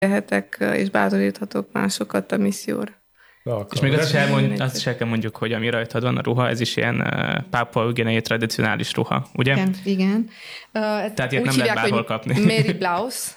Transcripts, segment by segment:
élhetek és bátoríthatok másokat a misszióra. És még azt is el kell mondjuk, hogy ami rajtad van a ruha, ez is ilyen Pápua Új-Guineai tradicionális ruha, ugye? Igen. Tehát ilyet nem lehet bárhol kapni. Mary Blouse,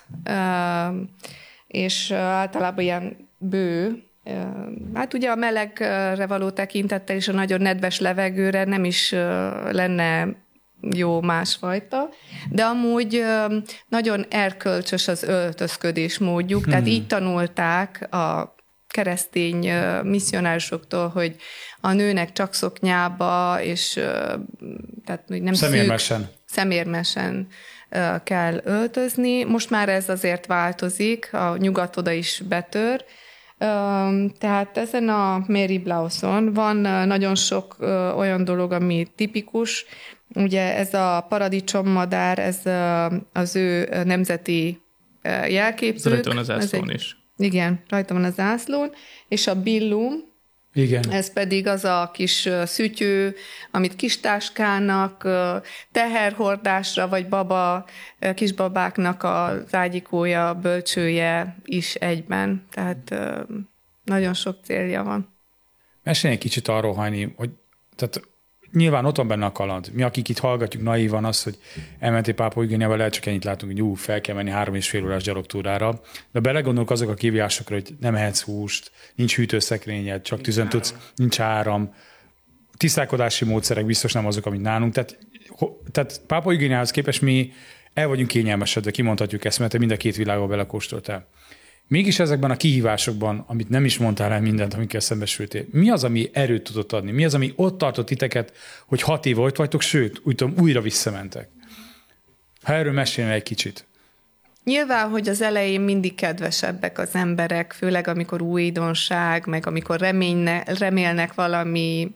és általában ilyen bő. Hát ugye a melegre való tekintettel és a nagyon nedves levegőre nem is lenne jó másfajta, de amúgy nagyon erkölcsös az öltözködés módjuk, tehát így tanulták a keresztény misszionárisoktól, hogy a nőnek csak szoknyába, és tehát nem szemérmesen kell öltözni. Most már ez azért változik, a nyugat oda is betör. Tehát ezen a Mary Blouse-on van nagyon sok olyan dolog, ami tipikus. Ugye ez a paradicsommadár, ez az ő nemzeti jelképzők. Rajta van az zászlón is. Igen, rajta van a zászlón, és a billum, igen. Ez pedig az a kis szütyő, amit kistáskának, teherhordásra, vagy kisbabáknak az ágyikója, bölcsője is egyben. Tehát nagyon sok célja van. Mesélj egy kicsit arról, Hajni, hogy tehát nyilván ott van benne a kaland. Mi, akik itt hallgatjuk naívan azt, hogy elmentél Pápua Új-Guineába, lehet csak ennyit látunk, hogy fel kell menni 3,5 órás gyalogtúrára. De belegondolok azok a kívásokra, hogy nem ehetsz húst, nincs hűtőszekrényed, csak tüzön tudsz, nincs áram. Tisztálkodási módszerek biztos nem azok, amit nálunk. Tehát Pápua Új-Guineához képest mi el vagyunk kényelmesedve, kimondhatjuk ezt, mert te mind a két világba belekóstoltál. Mégis ezekben a kihívásokban, amit nem is mondtál el mindent, amikkel szembesültél, mi az, ami erőt tudott adni? Mi az, ami ott tartott titeket, hogy 6 éve ott vagytok, sőt, úgy tudom, újra visszamentek? Ha erről mesélj egy kicsit. Nyilván, hogy az elején mindig kedvesebbek az emberek, főleg amikor újdonság, meg amikor remélnek valami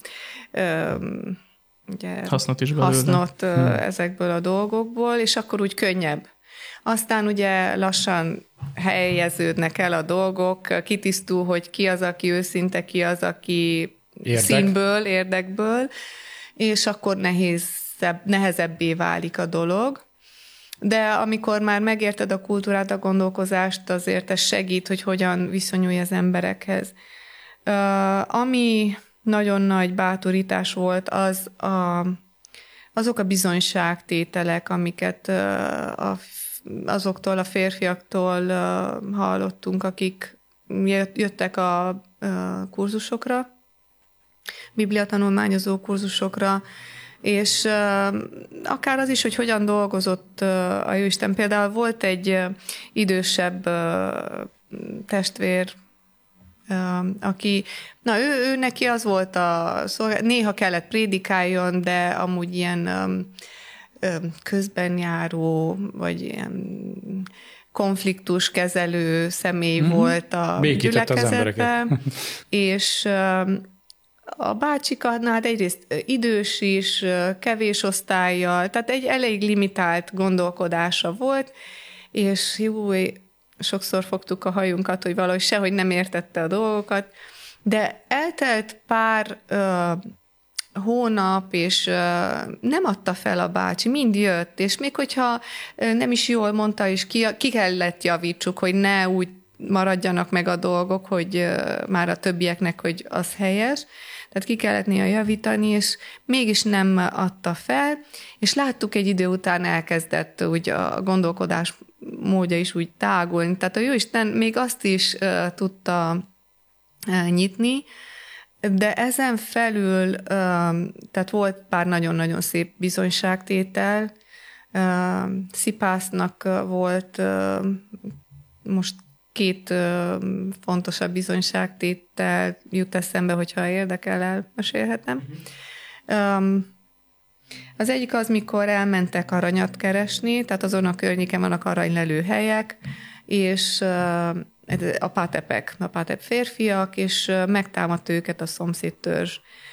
ugye, hasznot ezekből a dolgokból, és akkor úgy könnyebb. Aztán ugye lassan helyeződnek el a dolgok, kitisztul, hogy ki az, aki őszinte, ki az, aki színből, érdekből, és akkor nehezebbé válik a dolog. De amikor már megérted a kultúrát, a gondolkozást, azért ez segít, hogy hogyan viszonyulj az emberekhez. Ami nagyon nagy bátorítás volt, azok a bizonyságtételek, amiket azoktól a férfiaktól hallottunk, akik jöttek a kurzusokra, bibliatanulmányozó kurzusokra, és akár az is, hogy hogyan dolgozott a Jóisten. Például volt egy idősebb testvér, aki, ő neki az volt néha kellett prédikáljon, de amúgy ilyen közbenjáró, vagy ilyen konfliktuskezelő személy volt a gyülekezetben, és a bácsikat, hát egyrészt idős is, kevés osztállyal, tehát egy elég limitált gondolkodása volt, és sokszor fogtuk a hajunkat, hogy valahogy sehogy nem értette a dolgokat, de eltelt pár hónap, és nem adta fel a bácsi, mind jött, és még hogyha nem is jól mondta, és ki kellett javítsuk, hogy ne úgy maradjanak meg a dolgok, hogy már a többieknek, hogy az helyes, tehát ki kellett néha javítani, és mégis nem adta fel, és láttuk egy idő után elkezdett úgy a gondolkodás módja is úgy tágulni, tehát a Jóisten még azt is tudta nyitni, de ezen felül, tehát volt pár nagyon-nagyon szép bizonyságtétel, Szipásznak volt most 2 fontosabb bizonyságtétel jut eszembe, hogyha érdekel, elmesélhetem. Az egyik az, mikor elmentek aranyat keresni, tehát azon a környéken vannak aranylelőhelyek, és a pátep férfiak, és megtámadt őket a szomszédtörzs.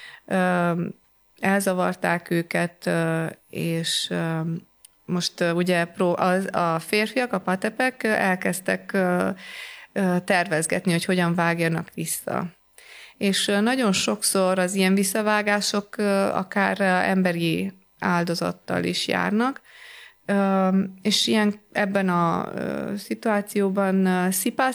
Elzavarták őket, és most ugye a férfiak, a pátepek elkezdtek tervezgetni, hogy hogyan vágjanak vissza. És nagyon sokszor az ilyen visszavágások akár emberi áldozattal is járnak. És ebben a szituációban